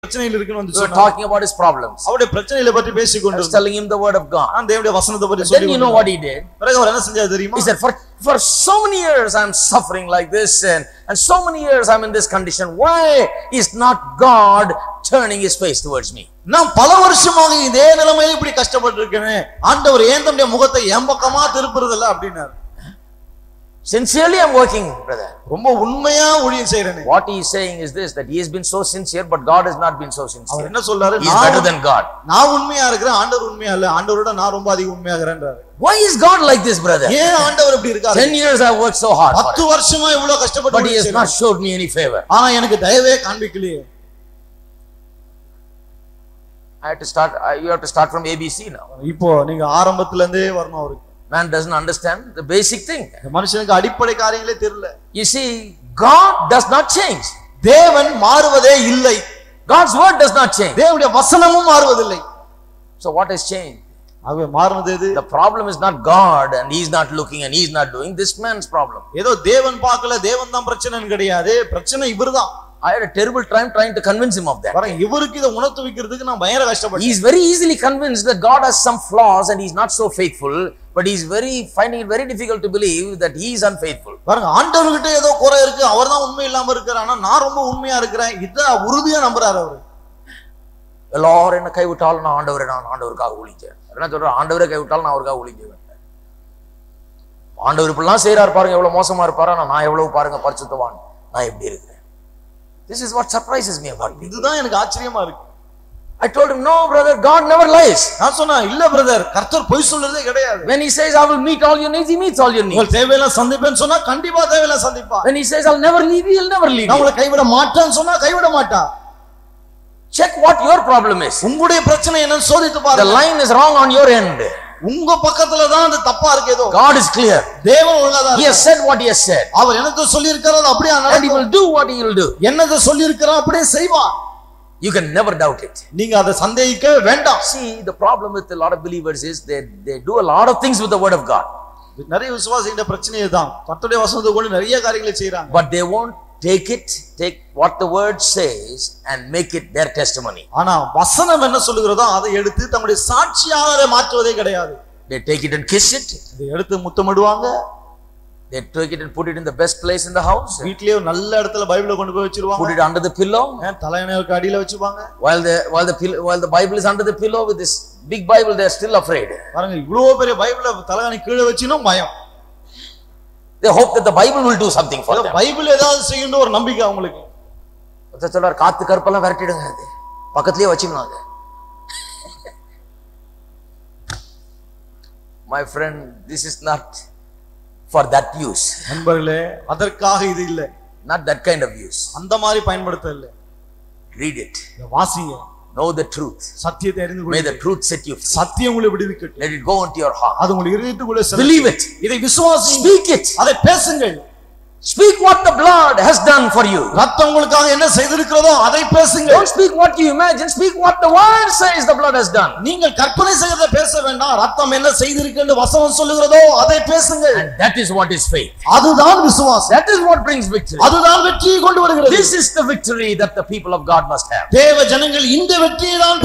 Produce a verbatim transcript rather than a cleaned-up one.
பிரச்சனையில் இருக்குன்னு வந்து We were சொன்னார். talking about his problems. அவருடைய பிரச்சனைகளை பற்றி பேசிக் I was கொண்டிருந்தோம். telling him the word of God. நான் தேவனுடைய வசனத்தை பற்றி Then சொல்லி you know what he did? பிறகு அவர் என்ன செஞ்சார் தெரியுமா? He said, for, for so many years I'm suffering like this and, and so many years I'm in this condition. Why is not God turning his face towards me? நான் பல வருஷமாக இதே நிலைமையில இப்படி கஷ்டப்பட்டு இருக்கேனே, ஆண்டவர் ஏன் தம்முடைய முகத்தை என் பக்கமா திருப்புறதில்ல அப்படின்னாரு. Sincerely I'm working, brother. ரொம்ப உண்மையா ஊழியம் செய்றேனே. What he is saying is this, that he has been so sincere, but God has not been so our sincere. என்ன சொல்றாரு? He is better than God. நான் உண்மையா இருக்கிறேன், ஆண்டவர் உண்மையா இல்ல, ஆண்டவரோட நான் ரொம்ப அதிக உண்மையாகிறேன்றாரு. Why is God like this, brother? ஏன் ஆண்டவர் இப்படி இருக்காரு? Ten years I worked so hard for பத்து it, வருஷமா இவ்வளவு கஷ்டப்பட்டு but he has not showed me any favor. ஆனா எனக்கு தயவே காண்பிக்கலையே. I had to start, I, you have to start from A B C now. இப்போ நீங்க ஆரம்பத்துல இருந்தே வரணும் அவருக்கு. Man doesn't understand the basic thing. இந்த மனுஷனுக்கு அடிப்படை காரியங்களே தெரியல. You see, God does not change. தேவன் மாறுவதே இல்லை. God's word does not change. தேவனுடைய வசனமும் மாறுவதில்லை. So what has changed? ஆகவே மாறுனது எது? The problem is not God and he's not looking and he's not doing. This man's problem. ஏதோ தேவன் பார்க்கல, தேவன் தான் பிரச்சனைன்னு கிடையாது, பிரச்சனை இவர்தான். I had a terrible time trying to convince him of that. பாருங்க, இவருக்கு இத உணர்த்து வைக்கிறதுக்கு நான் பயங்கர கஷ்டப்பட்டேன். He is very easily convinced that God has some flaws and he's not so faithful, but he's very finding it very difficult to believe that he is unfaithful. பாருங்க, ஆண்டவர்கிட்ட ஏதோ குறை இருக்கு, அவர்தான் உண்மை இல்லாம இருக்காரு, ஆனா நான் ரொம்ப உண்மையா இருக்கிறேன், இத உறுதியா நம்புறாரு அவரு. எல்லாரும் என்ன கைவிட்டாலும் நான் ஆண்டவரை நான் ஆண்டவருக்காக ஊழிச்சேன். என்ன சொல்றேன்? ஆண்டவரை கைவிட்டாலும் நான் அவருக்காக ஊழிச்சேன். ஆண்டவர் இப்படிலாம் செய்யறாரு பாருங்க, எவ்வளவு மோசமா இருப்பாரு, நான் எவ்வளவு பாருங்க பரிசுத்தவான், நான் எப்படி இருக்கிறேன். This is what surprises me about people. இதுதான் எனக்கு ஆச்சரியமா இருக்கு. I told him, no brother, God never lies. நான் சொன்னா, இல்ல பிரதர், கர்த்தர் பொய் சொல்றதே கிடையாது. When he says I will meet all your needs, he meets all your needs. உங்கள் தேவையெல்லாம் சந்திப்பேன்னு சொன்னா கண்டிப்பா தேவையெல்லாம் சந்திப்பா. When he says I'll never leave you, he'll never leave நான் you. உங்களை கைவிட மாட்டேன்னு சொன்னா கைவிட மாட்டா. Check what your problem is. உங்களுடைய பிரச்சனை என்னன்னு சோதித்து The பாருங்க. line is wrong on your end. உங்க பக்கத்துல தான் அது தப்பா இருக்கு. ஏதோ God is clear. தேவன் உள்ளதா He has said what he has said. அவர் என்னது சொல்லி இருக்காரோ அது அப்படியே And he நடக்கும். will do what he will do. என்னது சொல்லி இருக்காரோ அப்படியே செய்வான். You can never doubt it. நீங்க அதை சந்தேகிக்க வேண்டாம். See, the problem with a lot of believers is they, they do a lot of things with the word of God. நிறைய விசுவாசிகிட்ட பிரச்சனை இதுதான். கர்த்தருடைய வசனத்தை கொண்டு நிறைய காரியங்களை செய்றாங்க. But they won't take it, take what the word says and make it their testimony. ஆனா வசனம் என்ன சொல்லுகிறதோ அதை எடுத்து தம்முடைய சாட்சியாக அதை மாற்றுவதே கிடையாது. They take it and kiss it. இதை எடுத்து முத்தமிடுவாங்க. They take it and put it in the best place in the house. வீட்லயே ஒரு நல்ல இடத்துல பைபிளை கொண்டு போய் வச்சிருவாங்க. Put it under the pillow. தலையணைக்கு அடியில வச்சுப்பாங்க. While the while the pillow, while the Bible is under the pillow with this big Bible, they are still afraid. பாருங்க, இவ்வளவு பெரிய பைபிளை தலையணை கீழே வச்சினும் பயம். They hope that the Bible will do something for them. Bible ஏதாவது செய்யணும் ஒரு நம்பிக்கை அவங்களுக்கு. ஒருத்தர் சொல்றார், காத்து கருப்பெல்லாம் விரட்டிடுங்க, அது பக்கத்துலயே வச்சுக்கணும். அது my friend, this is not for that use. நண்பர்களே, அதற்காக இது இல்ல. Not that kind of use. அந்த மாதிரி பயன்படுத்த இல்ல. Read it. வாசிங்க. Know the truth. சத்தியத்தை அறிந்து May கொள்ளுங்கள். the truth set you free. சத்தியம் உங்களை விடுவிக்கட்டும். Let it go into your heart. அது உங்கள் இதயத்துக்குள்ளே செல்லும். Believe it. இதை விசுவாசிங்க. Speak it. அதை பேசுங்கள். Speak what the blood has done for you. ரத்தம் உங்களுக்காக என்ன செய்திருக்கிறதோ அதை பேசுங்க. Don't speak what you imagine. Speak what the word says the blood has done. நீங்கள் கற்பனை செய்யறதை பேச வேண்டாம். ரத்தம் என்ன செய்திருக்குன்னு வசனம் சொல்லுகிறதோ அதை பேசுங்க. And that is what is faith. அதுதான் விசுவாசம். That is what brings victory. அதுதான் வெற்றியை கொண்டு வருகிறது. This is the victory that the people of God must have. தேவ ஜனங்கள் இந்த வெற்றியை தான்